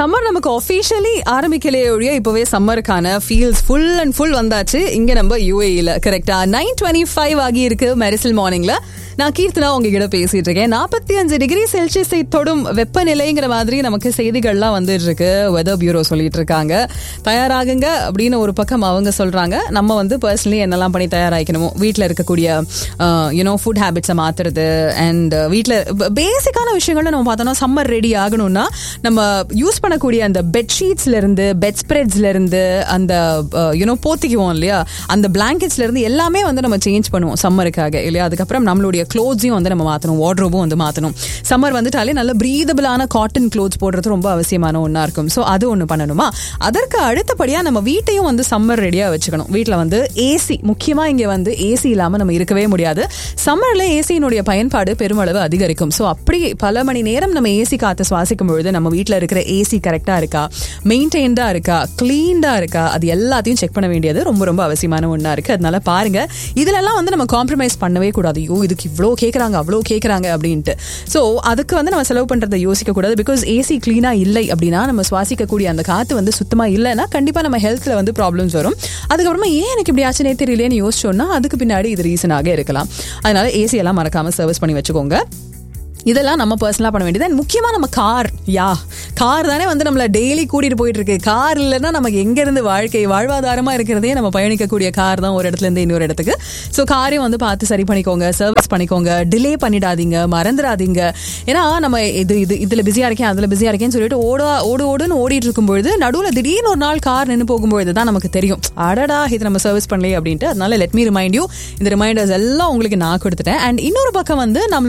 Summer நமக்கு officially ஆரம்பிக்கலையே ஒழிய இப்பவே சம்மருக்கான ஃபீல்ஸ் ஃபுல் அண்ட் ஃபுல் வந்தாச்சு இங்க நம்ம யூஏஇல. கரெக்டா 9:25 ஆகி இருக்கு மெரிசல் மார்னிங்ல. நான் கீர்த்தனா உங்ககிட்ட பேசிட்டு இருக்கேன். 45 டிகிரி செல்சியஸை தொடும் வெப்பநிலைங்கிற மாதிரி நமக்கு செய்திகள்லாம் வந்துட்டு இருக்கு. வெதர் பியூரோ சொல்லிட்டு இருக்காங்க தயாராகுங்க அப்படின்னு. ஒரு பக்கம் அவங்க சொல்றாங்க, நம்ம வந்து பர்சனலி என்னெல்லாம் பண்ணி தயாராகிக்கணுமோ, வீட்டில் இருக்கக்கூடிய ஃபுட் ஹேபிட்ஸை மாத்துறது அண்ட் வீட்டில் பேசிக்கான விஷயங்கள்ல நம்ம பார்த்தோம்னா சம்மர் ரெடி ஆகணும்னா நம்ம யூஸ் பண்ணக்கூடிய அந்த பெட்ஷீட்ஸ்ல இருந்து பெட் ஸ்ப்ரெட்ஸ்ல இருந்து அந்த போத்திக்குவோம் இல்லையா, அந்த பிளாங்கெட்ஸ்ல இருந்து எல்லாமே வந்து நம்ம சேஞ்ச் பண்ணுவோம் சம்மருக்காக இல்லையா. அதுக்கப்புறம் நம்மளுடைய க்ளோத்ஸையும் வந்து நம்ம மாற்றணும், வார்ட்ரோபும் வந்து மாற்றணும். சம்மர் வந்துட்டாலே நல்ல பிரீதபிளான காட்டன் க்ளோத்ஸ் போடுறது ரொம்ப அவசியமான ஒன்றா இருக்கும். ஸோ அது ஒன்று பண்ணணுமா. அதற்கு அடுத்தபடியாக நம்ம வீட்டையும் வந்து சம்மர் ரெடியாக வச்சுக்கணும். வீட்டில் வந்து ஏசி முக்கியமாக, இங்கே வந்து ஏசி இல்லாமல் நம்ம இருக்கவே முடியாது. சம்மரில் ஏசியினுடைய பயன்பாடு பெருமளவு அதிகரிக்கும். ஸோ அப்படி பல மணி நேரம் நம்ம ஏசி காற்று சுவாசிக்கும் பொழுது நம்ம வீட்டில் இருக்கிற ஏசி கரெக்டாக இருக்கா, மெயின்டைன்டாக இருக்கா, கிளீன்டாக இருக்கா, அது எல்லாத்தையும் செக் பண்ண வேண்டியது ரொம்ப ரொம்ப அவசியமான ஒன்றா இருக்குது. அதனால பாருங்க, இதுலெல்லாம் வந்து நம்ம காம்ப்ரமைஸ் பண்ணவே கூடாது. இதுக்கு இவ்வளோ கேட்குறாங்க அவ்வளோ கேட்குறாங்க அப்படின்ட்டு. ஸோ அதுக்கு வந்து நம்ம செலவு பண்ணுறதை யோசிக்கக்கூடாது. பிகாஸ் ஏசி க்ளீனாக இல்லை அப்படின்னா, நம்ம சுவாசிக்கக்கூடிய அந்த காற்று வந்து சுத்தமாக இல்லைன்னா கண்டிப்பாக நம்ம ஹெல்த்தில் வந்து ப்ராப்ளம்ஸ் வரும். அதுக்கப்புறமா ஏன் எனக்கு இப்படி ஆச்சுனே தெரியலேன்னு யோசிச்சோன்னா அதுக்கு பின்னாடி இது ரீசனாக இருக்கலாம். அதனால ஏசி எல்லாம் மறக்காமல் சர்வீஸ் பண்ணி வச்சுக்கோங்க. இதெல்லாம் நம்ம பர்சனலாக பண்ண வேண்டியது. அண்ட் முக்கியமாக நம்ம கார் தானே வந்து நம்மளை டெய்லி கூட்டிகிட்டு போயிட்டு இருக்கு. கார் இல்லைன்னா நமக்கு எங்கேருந்து வாழ்வாதாரமாக இருக்கிறதே நம்ம பயணிக்கக்கூடிய கார் தான், ஒரு இடத்துலேருந்து இன்னொரு இடத்துக்கு. ஸோ காரையும் வந்து பார்த்து சரி பண்ணிக்கோங்க, சர்வீஸ் பண்ணிக்கோங்க, டிலே பண்ணிடாதீங்க, மறந்துடாதீங்க. ஏன்னா நம்ம இதில் பிஸியாக இருக்கேன் அதில் பிஸியாக இருக்கேன்னு சொல்லிட்டு ஓடுன்னு ஓடிட்டு இருக்கும்பொழுது நடுவில் திடீர்னு ஒரு நாள் கார் நின்று போகும்பொழுது தான் நமக்கு தெரியும், அடடா இது நம்ம சர்வீஸ் பண்ணலையே அப்படின்ட்டு. அதனால லெட் மீ ரிமைண்ட் யூ. இந்த ரிமைண்டர்ஸ் எல்லாம் உங்களுக்கு நான் கொடுத்துட்டேன். அண்ட் இன்னொரு பக்கம் வந்து நம்மளோட